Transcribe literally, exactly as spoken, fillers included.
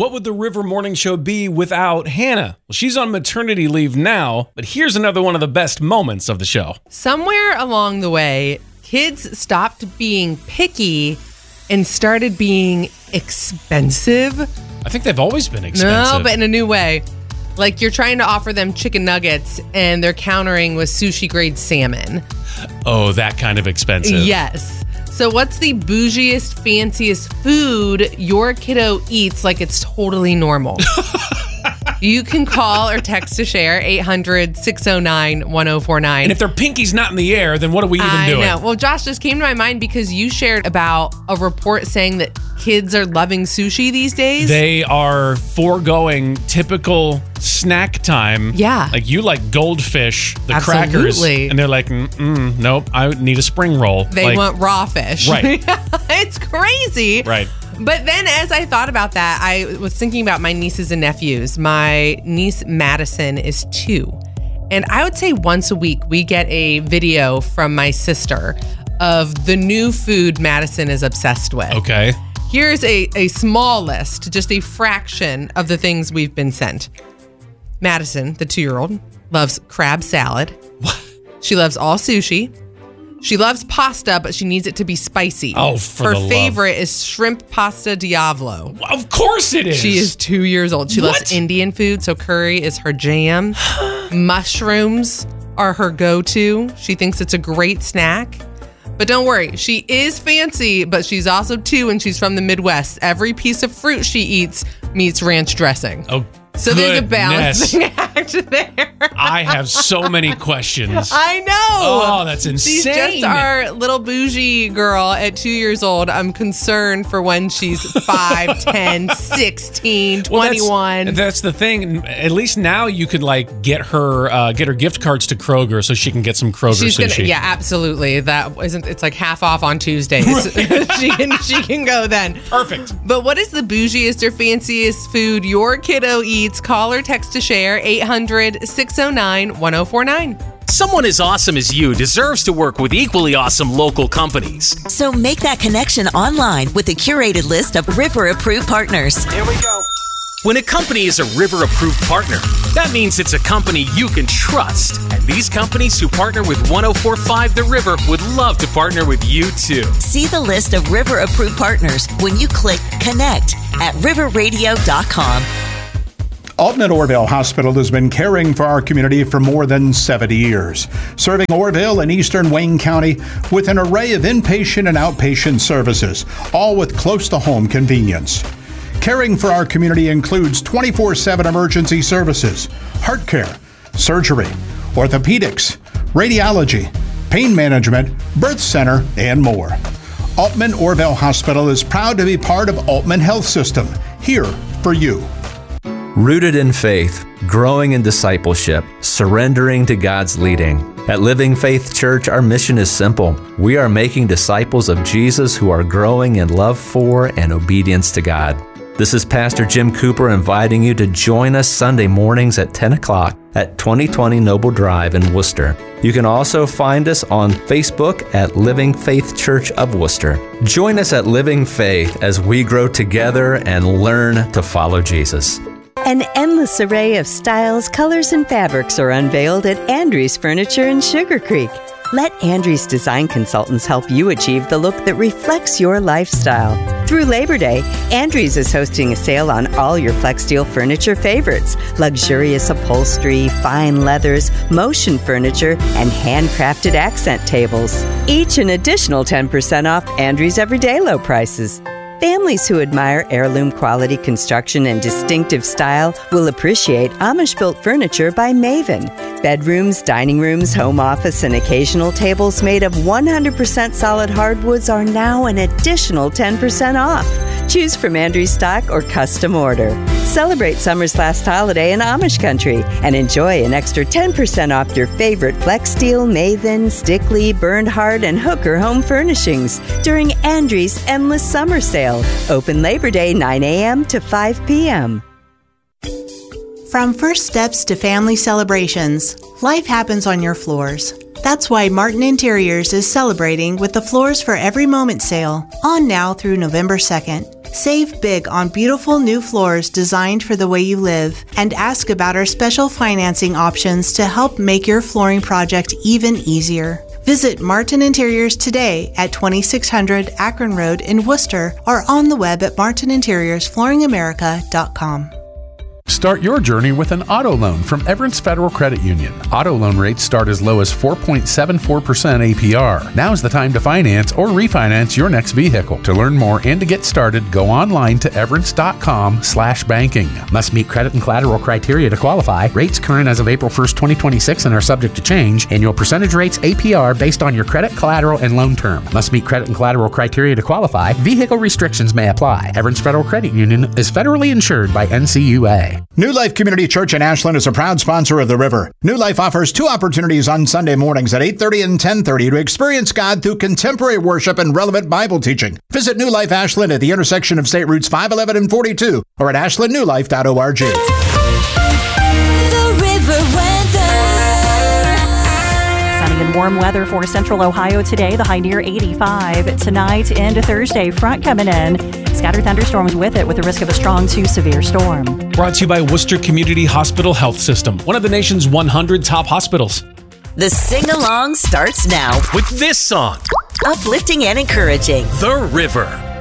What would the River Morning Show be without Hannah? Well, she's on maternity leave now, but here's another one of the best moments of the show. Somewhere along the way, kids stopped being picky and started being expensive. I think they've always been expensive. No, but in a new way. Like you're trying to offer them chicken nuggets and they're countering with sushi grade salmon. Oh, that kind of expensive. Yes. So what's the bougiest, fanciest food your kiddo eats like it's totally normal? You can call or text to share eight hundred, six oh nine, one oh four nine. And if their pinky's not in the air, then what are we even I doing? I know. Well, Josh, just came to my mind because you shared about a report saying that kids are loving sushi these days. They are foregoing typical snack time. Yeah. Like you like goldfish, the Absolutely. crackers, and they're like, mm nope, I need a spring roll. They like, want raw fish. Right. It's crazy. Right. But then as I thought about that, I was thinking about my nieces and nephews. My niece Madison is two. And I would say once a week we get a video from my sister of the new food Madison is obsessed with. Okay. Here's a, a small list, just a fraction of the things we've been sent. Madison, the two-year-old, loves crab salad. What? She loves all sushi. She loves pasta, but she needs it to be spicy. Oh, for Her the love. favorite is shrimp pasta Diavolo. Of course it is. She is two years old. She What? loves Indian food, so curry is her jam. Mushrooms are her go-to. She thinks it's a great snack. But don't worry, she is fancy, but she's also two and she's from the Midwest. Every piece of fruit she eats meets ranch dressing. Oh, So there's a goodness. balancing act there. I have so many questions. I know. Oh, that's insane. She's just our little bougie girl at two years old. I'm concerned for when she's five, ten, sixteen, Well, that's- twenty-one. That's, the thing. At least now you could like get her uh, get her gift cards to Kroger so she can get some Kroger She's sushi. gonna, yeah, absolutely. That isn't. It's like half off on Tuesdays. she can, she can go then. Perfect. But what is the bougiest or fanciest food your kiddo eats? Call or text to share eight hundred, six oh nine, one oh four nine. Someone as awesome as you deserves to work with equally awesome local companies. So make that connection online with a curated list of River-approved partners. Here we go. When a company is a River-approved partner, that means it's a company you can trust. And these companies who partner with one oh four point five The River would love to partner with you too. See the list of River-approved partners when you click Connect at river radio dot com. Alton and Orville Hospital has been caring for our community for more than seventy years, serving Orville and eastern Wayne County with an array of inpatient and outpatient services, all with close-to-home convenience. Caring for our community includes twenty-four seven emergency services, heart care, surgery, orthopedics, radiology, pain management, birth center, and more. Altman Orville Hospital is proud to be part of Altman Health System, here for you. Rooted in faith, growing in discipleship, surrendering to God's leading. At Living Faith Church, our mission is simple. We are making disciples of Jesus who are growing in love for and obedience to God. This is Pastor Jim Cooper inviting you to join us Sunday mornings at ten o'clock at twenty twenty Noble Drive in Worcester. You can also find us on Facebook at Living Faith Church of Worcester. Join us at Living Faith as we grow together and learn to follow Jesus. An endless array of styles, colors, and fabrics are unveiled at Andrews Furniture in Sugar Creek. Let Andrews Design Consultants help you achieve the look that reflects your lifestyle. Through Labor Day, Andrews is hosting a sale on all your FlexSteel furniture favorites, luxurious upholstery, fine leathers, motion furniture, and handcrafted accent tables. Each an additional ten percent off Andrews' everyday low prices. Families who admire heirloom quality construction and distinctive style will appreciate Amish-built furniture by Maven. Bedrooms, dining rooms, home office, and occasional tables made of one hundred percent solid hardwoods are now an additional ten percent off. Choose from Andrews stock or custom order. Celebrate summer's last holiday in Amish country and enjoy an extra ten percent off your favorite FlexSteel, Maven, Stickley, Bernhard, and Hooker home furnishings during Andrews' Endless Summer Sale. Open Labor Day nine a.m. to five p.m. From first steps to family celebrations, life happens on your floors. That's why Martin Interiors is celebrating with the Floors for Every Moment sale, on now through November second. Save big on beautiful new floors designed for the way you live, and ask about our special financing options to help make your flooring project even easier. Visit Martin Interiors today at twenty-six hundred Akron Road in Worcester or on the web at martin interiors flooring america dot com. Start your journey with an auto loan from Everence Federal Credit Union. Auto loan rates start as low as four point seven four percent A P R. Now's the time to finance or refinance your next vehicle. To learn more and to get started, go online to everence.com slash banking. Must meet credit and collateral criteria to qualify. Rates current as of April first, twenty twenty-six and are subject to change. Annual percentage rates A P R based on your credit, collateral, and loan term. Must meet credit and collateral criteria to qualify. Vehicle restrictions may apply. Everence Federal Credit Union is federally insured by N C U A. New Life Community Church in Ashland is a proud sponsor of The River. New Life offers two opportunities on Sunday mornings at eight thirty and ten thirty to experience God through contemporary worship and relevant Bible teaching. Visit New Life Ashland at the intersection of State Routes five eleven and forty-two or at ashland new life dot org. The River weather. Sunny and warm weather for Central Ohio today, the high near eighty-five. Tonight into Thursday, front coming in. Scattered thunderstorms with it, with the risk of a strong to severe storm. Brought to you by Worcester Community Hospital Health System, one of the nation's one hundred top hospitals. The sing-along starts now with this song. Uplifting and encouraging. The River.